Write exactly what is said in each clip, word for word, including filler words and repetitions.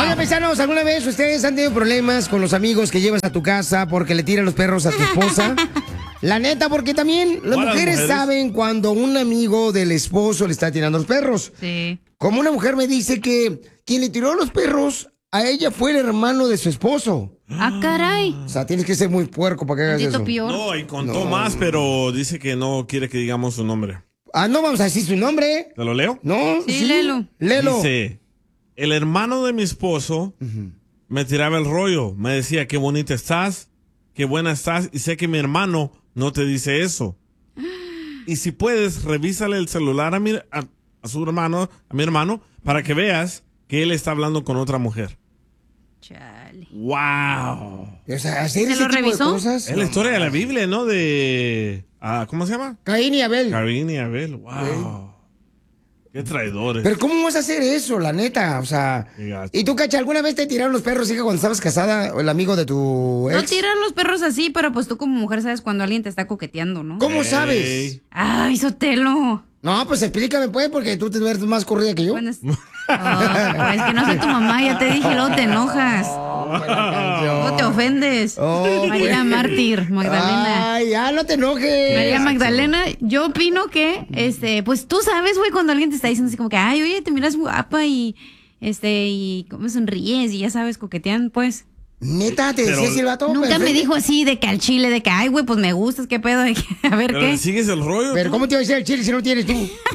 Oiga, paisanos, ¿alguna vez ustedes han tenido problemas con los amigos que llevas a tu casa porque le tiran los perros a tu esposa? La neta, porque también las mujeres, mujeres saben cuando un amigo del esposo le está tirando los perros. Sí. Como una mujer me dice que quien le tiró los perros a ella fue el hermano de su esposo. Ah, caray. O sea, tienes que ser muy puerco para que hagas eso. Peor. No, y contó No. más, pero dice que no quiere que digamos su nombre. Ah, no vamos a decir su nombre. ¿Te lo leo? No, Sí, sí. léelo. Léelo. Dice, el hermano de mi esposo uh-huh. me tiraba el rollo. Me decía, qué bonita estás, qué buena estás. Y sé que mi hermano no te dice eso. Y si puedes, revísale el celular a, mi, a, a su hermano, a mi hermano, para que veas que él está hablando con otra mujer. Chale. ¡Wow! O sea, ¿hacer ¿Se ese lo tipo revisó? de cosas? Es la historia de la Biblia, ¿no? De... Ah, ¿cómo se llama? Caín y Abel. Caín y Abel. ¡Wow! Sí. ¡Qué traidores! Pero ¿cómo vas a hacer eso, la neta? O sea... ¿Y tú, Cacha, alguna vez te tiraron los perros, hija, cuando estabas casada, o el amigo de tu ex? No tiran los perros así, pero pues tú como mujer sabes cuando alguien te está coqueteando, ¿no? ¿Cómo Hey. sabes? Ay, Sotelo. No, pues explícame, pues, porque tú te ves más corrida que yo. Bueno, es... Oh, es que no soy tu mamá, ya te dije, luego te enojas. No te ofendes. Oh, María pues. Mártir, Magdalena. Ay, ya no te enojes. María Magdalena, yo opino que, este, pues tú sabes, güey, cuando alguien te está diciendo así como que, ay, oye, te miras guapa y, este, y cómo sonríes y ya sabes, coquetean, pues. Neta, te decía si el vato. Nunca perfecto. me dijo así de que al chile, de que, ay, güey, pues me gustas, qué pedo, de que, a ver ¿Pero qué. le sigues el rollo? Pero tú? ¿cómo te iba a decir el chile si no tienes tú?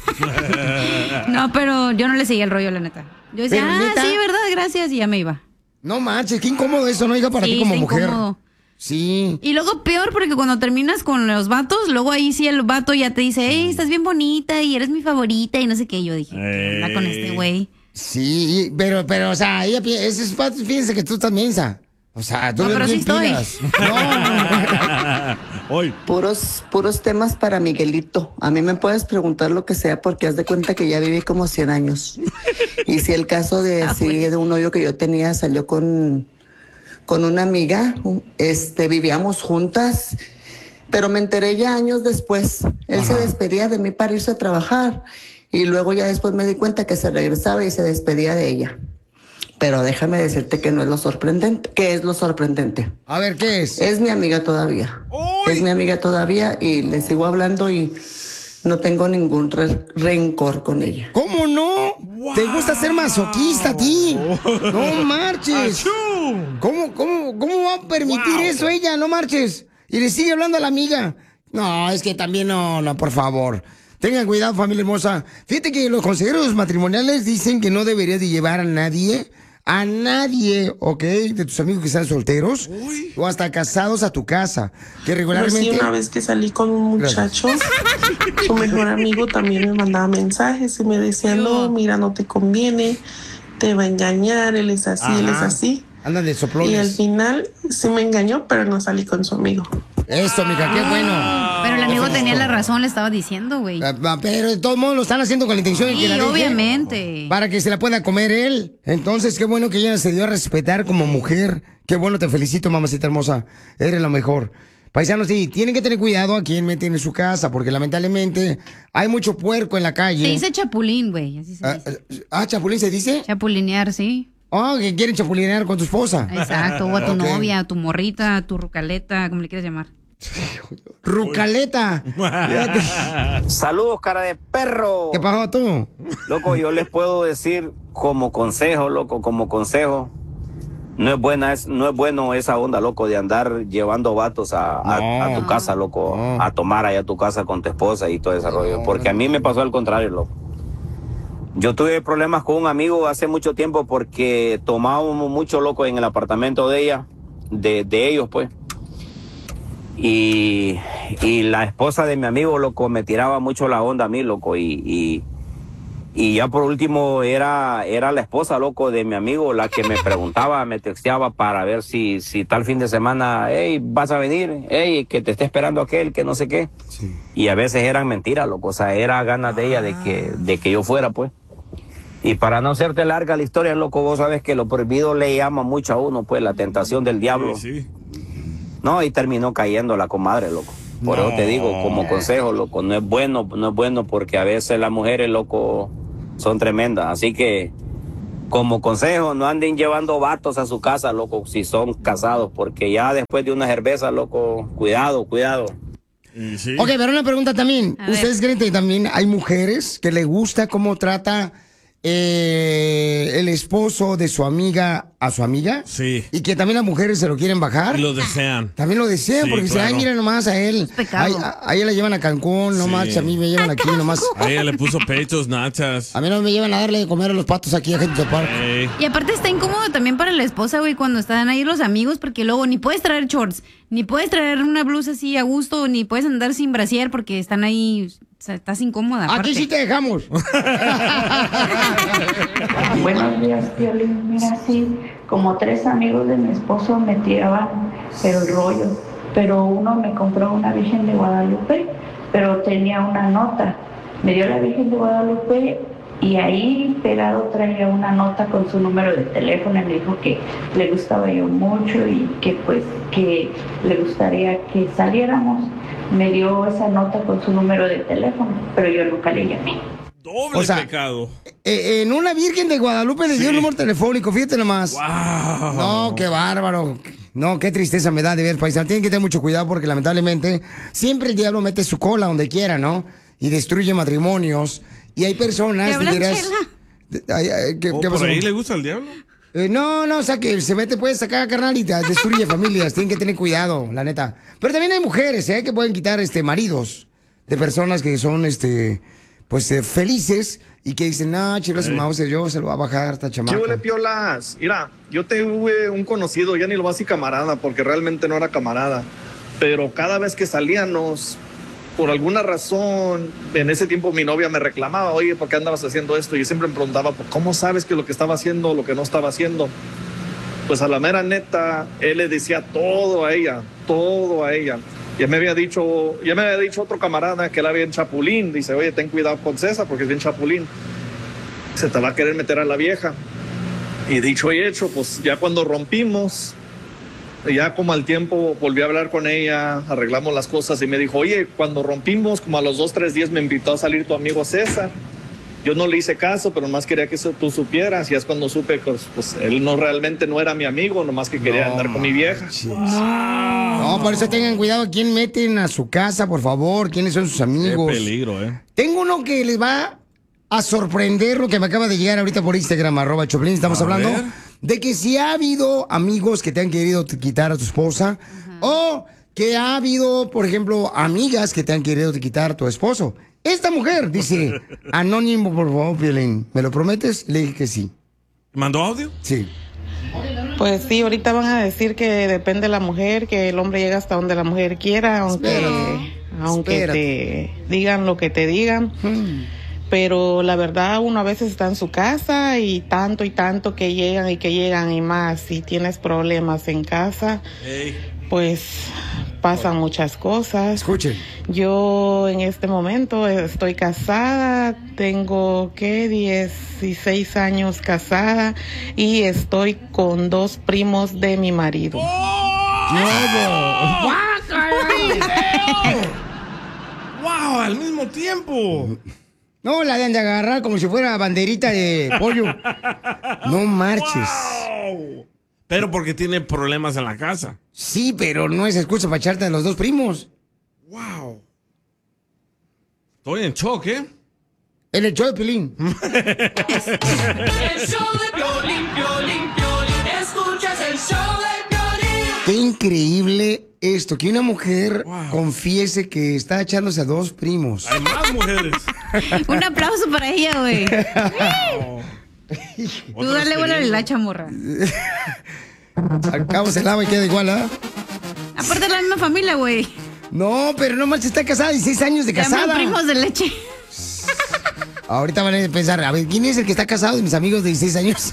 No, pero yo no le seguía el rollo, la neta. Yo decía, ¿Pero ah, neta? sí, verdad, gracias, y ya me iba. No manches, qué incómodo eso, ¿no? Diga para Sí, ti como está mujer. incómodo. Sí. Y luego peor porque cuando terminas con los vatos, luego ahí sí el vato ya te dice, hey, estás bien bonita y eres mi favorita y no sé qué. Yo dije, ¿qué onda con este güey? Sí, pero, pero, o sea, ella pi- esos vatos, fíjense que tú estás mensa. O sea, tú No, pero bien sí estoy. pilas. No. Hoy. Puros, puros temas para Miguelito. A mí me puedes preguntar lo que sea porque haz de cuenta que ya viví como cien años. Y si el caso de, Ah, sí, pues. de un novio que yo tenía salió con, con una amiga, este, vivíamos juntas, pero me enteré ya años después. Él se despedía de mí para irse a trabajar y luego ya después me di cuenta que se regresaba y se despedía de ella. Pero déjame decirte que no es lo sorprendente. ¿Qué es lo sorprendente? A ver, ¿qué es? Es mi amiga todavía. ¡Uy! Es mi amiga todavía y le sigo hablando y no tengo ningún re- rencor con ella. ¿Cómo no? Wow. ¿Te gusta ser masoquista a ti? No marches. ¡Achú! ¿Cómo, cómo, cómo va a permitir Wow. eso ella? No marches. Y le sigue hablando a la amiga. No, es que también no, no, por favor. Tengan cuidado, familia hermosa. Fíjate que los consejeros matrimoniales dicen que no deberías de llevar a nadie, a nadie, ¿ok? De tus amigos que están solteros Uy. o hasta casados a tu casa. Que Pero regularmente... sí, una vez que salí con un muchacho, su mejor amigo también me mandaba mensajes y me decía, no, mira, no te conviene, te va a engañar, él es así, él es Ajá. así. Andan de Y al soplones. final sí me engañó, pero no salí con su amigo. Eso, mija, qué bueno. Pero el amigo tenía la razón, le estaba diciendo, güey. Ah, ah, Pero de todos modos lo están haciendo con la intención de que Sí, la deje obviamente. para que se la pueda comer él. Entonces, qué bueno que ella se dio a respetar como mujer. Qué bueno, te felicito, mamacita hermosa. Eres la mejor. Paisanos, sí, tienen que tener cuidado a quién meten en su casa, porque lamentablemente hay mucho puerco en la calle. Se dice chapulín, güey, así se Ah, dice. ah, chapulín se dice. Chapulinear, sí. Oh, que quieren chapulinear con tu esposa. Exacto, o a tu Ok. novia, a tu morrita, a tu rucaleta, como le quieras llamar. Rucaleta. Fíjate. Saludos, cara de perro. ¿Qué pasó tú? Loco, yo les puedo decir como consejo, loco, como consejo. No es buena, es, no es bueno esa onda, loco, de andar llevando vatos a, a- No. a tu casa, loco, No. a tomar allá a tu casa con tu esposa y todo ese rollo. Porque a mí me pasó al contrario, loco. Yo tuve problemas con un amigo hace mucho tiempo porque tomábamos mucho, loco, en el apartamento de ella, de, de ellos, pues. Y, y la esposa de mi amigo, loco, me tiraba mucho la onda a mí, loco, y, y, y ya por último era, era la esposa, loco, de mi amigo la que me preguntaba, me texteaba para ver si, si tal fin de semana, hey, vas a venir, hey, que te esté esperando aquel, que no sé qué. Sí. Y a veces eran mentiras, loco, o sea, era ganas de ella de que, de que yo fuera, pues. Y para no hacerte larga la historia, loco, vos sabes que lo prohibido le llama mucho a uno, pues, la tentación del diablo. Sí, sí. No, y terminó cayendo la comadre, loco. Por No. eso te digo, como consejo, loco, no es bueno, no es bueno porque a veces las mujeres, loco, son tremendas. Así que como consejo, no anden llevando vatos a su casa, loco, si son casados, porque ya después de una cerveza, loco, cuidado, cuidado. Sí. Ok, pero una pregunta también. A ver. ¿Ustedes creen que también hay mujeres que le gusta cómo trata eh, el esposo de su amiga a su amiga? Sí. Y que también las mujeres se lo quieren bajar. Y lo desean. También lo desean, Sí, porque dicen, claro. ay, mira nomás a él. pecado. Ay, a, a ella la llevan a Cancún, no Sí. más, a mí me llevan aquí nomás. A ella le puso pechos, nachas. A mí no me llevan a darle de comer a los patos aquí a gente de parque. Ey. Y aparte está incómodo también para la esposa, güey, cuando están ahí los amigos, porque luego ni puedes traer shorts, ni puedes traer una blusa así a gusto, ni puedes andar sin brasier porque están ahí, o sea, estás incómoda. Aquí aparte. sí te dejamos. Buenos días, Piolín. Mira, sí, como tres amigos de mi esposo me tiraban pero el rollo. Pero uno me compró una Virgen de Guadalupe, pero tenía una nota. Me dio la Virgen de Guadalupe y ahí pegado traía una nota con su número de teléfono y me dijo que le gustaba yo mucho y que pues que le gustaría que saliéramos. Me dio esa nota con su número de teléfono, pero yo nunca le llamé. Doble O sea, pecado. Eh, en una Virgen de Guadalupe le dio un número telefónico, fíjate nomás. Wow. No, qué bárbaro. No, qué tristeza me da de ver, paisano. Tienen que tener mucho cuidado porque lamentablemente siempre el diablo mete su cola donde quiera, ¿no? Y destruye matrimonios. Y hay personas, ¿Te hablan, dirás, Chela? de- ay, ay, ¿qué, Oh, qué ¿Por pasó? ahí le gusta el diablo? Eh, no, no, o sea que se mete, puede sacar carnal y te destruye familias. Tienen que tener cuidado, la neta. Pero también hay mujeres, ¿eh? Que pueden quitar este maridos de personas que son, este, pues, eh, felices y que dicen, no, chicos, su mouse, yo se lo va a bajar esta ¿Qué chamaca. huele, piolas? Mira, yo tuve un conocido, ya ni lo voy a decir camarada, porque realmente no era camarada. Pero cada vez que salíamos, por alguna razón, en ese tiempo mi novia me reclamaba, oye, ¿por qué andabas haciendo esto? Y yo siempre me preguntaba, pues, ¿cómo sabes que lo que estaba haciendo o lo que no estaba haciendo? Pues a la mera neta, él le decía todo a ella, todo a ella. Ya me había dicho, ya me había dicho otro camarada que era bien chapulín. Dice, oye, ten cuidado con César porque es bien chapulín. Se te va a querer meter a la vieja. Y dicho y hecho, pues ya cuando rompimos, ya como al tiempo volví a hablar con ella, arreglamos las cosas y me dijo, oye, cuando rompimos, como a los dos, tres días me invitó a salir tu amigo César. Yo no le hice caso, pero nomás quería que eso tú supieras. Y es cuando supe que pues, pues, él no realmente no era mi amigo, nomás que quería No, andar con mi vieja. No, por eso tengan cuidado a quién meten a su casa, por favor, quiénes son sus Qué amigos. peligro, ¿eh? Tengo uno que les va a sorprender lo que me acaba de llegar ahorita por Instagram, arroba Choplin. Estamos A hablando ver. de que si ha habido amigos que te han querido t- quitar a tu esposa o que ha habido, por ejemplo, amigas que te han querido quitar a tu esposo. Esta mujer dice, anónimo, por favor, Piolín, ¿me lo prometes? Le dije que sí. ¿Mandó audio? Sí. Pues sí, ahorita van a decir que depende de la mujer, que el hombre llega hasta donde la mujer quiera, aunque, Espérate. aunque Espérate. te digan lo que te digan. Hmm. Pero la verdad, uno a veces está en su casa y tanto y tanto que llegan y que llegan y más. Si tienes problemas en casa, Ey. pues pasan muchas cosas. Escuchen. Yo en este momento estoy casada, tengo que dieciséis años casada y estoy con dos primos de mi marido. ¡Wow! ¡Al mismo tiempo! No, la de agarrar como si fuera banderita de pollo. No marches. ¡Wow! Pero porque tiene problemas en la casa. Sí, pero no es excusa para echarte a los dos primos. ¡Wow! Estoy en shock, ¿eh? En el show de Pilín. El show de Piolín, Piolín, Piolín. Escuchas el show de Piolín. Qué increíble esto, que una mujer Wow. confiese que está echándose a dos primos. Hay más mujeres. Un aplauso para ella, güey. Tú Otras dale bola a queriendo. la chamorra. Al cabo se lava y queda igual, ¿ah? Aparte de la misma familia, güey. No, pero no manches, está casada, dieciséis años de Se llaman casada. primos de leche. Ahorita van a pensar, a ver, ¿quién es el que está casado de mis amigos de dieciséis años?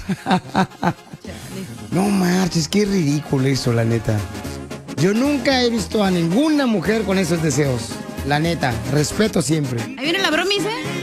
No marches, qué ridículo eso, la neta. Yo nunca he visto a ninguna mujer con esos deseos. La neta, respeto siempre. Ahí viene la bromis, ¿eh?